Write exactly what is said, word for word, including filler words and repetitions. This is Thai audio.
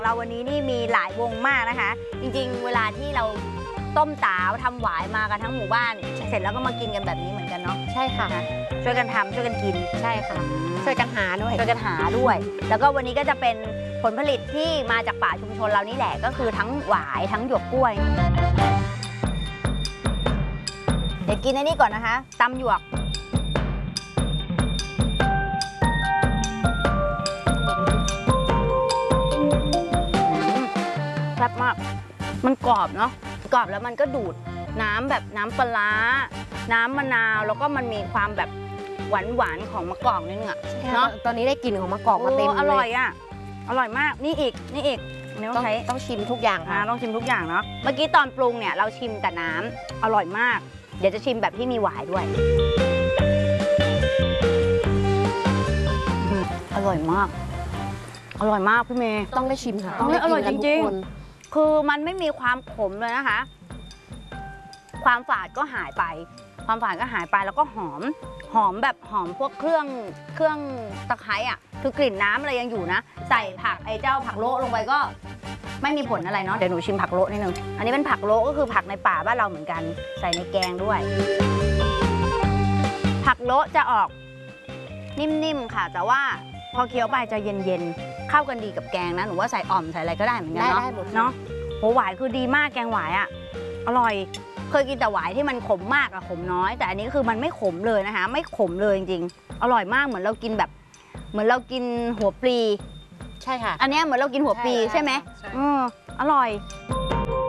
เราวันนี้นี่มีหลายวงมากนะคะจริงๆเวลาที่เราต้มต๋าทำหวายมากันทั้งหมู่บ้านเสร็จแล้วก็มากินกันแบบนี้เหมือนกันเนาะใช่ค่ะช่วยกันทำช่วยกันกินใช่ค่ะช่วยกันหาด้วยช่วยกันหาด้วยแล้วก็วันนี้ก็จะเป็นผลผลิตที่มาจากป่าชุมชนเรานี่แหละก็คือทั้งหวายทั้งหยวกกล้วยเดี๋ยวกินไอ้นี่ก่อนนะคะตำหยวกแซ่บมากมันกรอบเนาะกรอบแล้วมันก็ดูดน้ำแบบน้ำปลาน้ำมะนาวแล้วก็มันมีความแบบหวานหวานของมะกอกนิดนึงอะเนาะตอนนี้ได้กลิ่นของมะกอกมาเต็มเลยอร่อยอ่ะอร่อยมากนี่อีกนี่อีกต้องใช้ต้องชิมทุกอย่างค่ะต้องชิมทุกอย่างเนาะเมื่อกี้ตอนปรุงเนี่ยเราชิมแต่น้ำอร่อยมากเดี๋ยวจะชิมแบบที่มีหวายด้วยอร่อยมากอร่อยมากพี่เมย์ต้องได้ชิมค่ะต้องได้อร่อยจริงๆคือมันไม่มีความขมเลยนะคะความฝาดก็หายไปความฝาดก็หายไปแล้วก็หอมหอมแบบหอมพวกเครื่องเครื่องตะไคร้อ่ะคือกลิ่นน้ำอะไรยังอยู่นะใส่ผักไอ้เจ้าผักโละลงไปก็ไม่มีผลอะไรเนาะเดี๋ยวหนูชิมผักโละนิดนึงอันนี้เป็นผักโละก็คือผักในป่าบ้านเราเหมือนกันใส่ในแกงด้วยผักโละจะออกนิ่มๆค่ะแต่ว่าพอเคี้ยวไปจะเย็นๆเข้ากันดีกับแกงนะหนูว่าใส่อ่อมใส่อะไรก็ได้เหมือนกันเนาะเนาะโหหวายคือดีมากแกงหวายอ่ะอร่อยเคยกินแต่หวายที่มันขมมากอะขมน้อยแต่อันนี้คือมันไม่ขมเลยนะคะไม่ขมเลยจริงๆอร่อยมากเหมือนเรากินแบบเหมือนเรากินหัวปลีใช่ค่ะอันนี้เหมือนเรากินหัวปลีใช่ไหมอืออร่อย